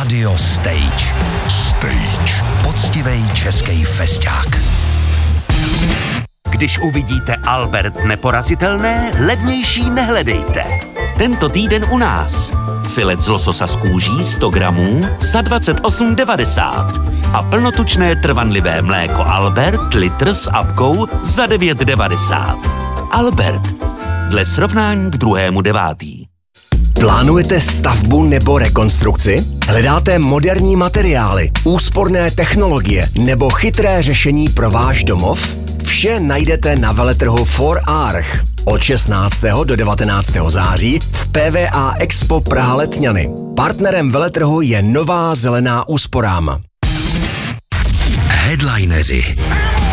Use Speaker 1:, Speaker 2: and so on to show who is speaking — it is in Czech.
Speaker 1: Radio Stage. Stage. Poctivej český festák.
Speaker 2: Když uvidíte Albert neporazitelné, levnější nehledejte. Tento týden u nás. Filet z lososa z kůží 100 gramů za 28,90 a plnotučné trvanlivé mléko Albert litr s apkou za 9,90. Albert. Dle srovnání k 2.9.
Speaker 3: Plánujete stavbu nebo rekonstrukci? Hledáte moderní materiály, úsporné technologie nebo chytré řešení pro váš domov? Vše najdete na veletrhu 4Arch od 16. do 19. září v PVA Expo Praha Letňany. Partnerem veletrhu je Nová zelená úsporám.
Speaker 1: Headlineři.